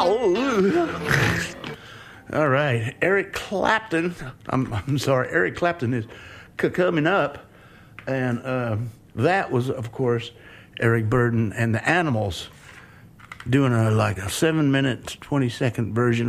All right, Eric Clapton. I'm sorry, Eric Clapton is coming up, and that was, of course, Eric Burdon and the Animals doing a 7-minute, 20-second version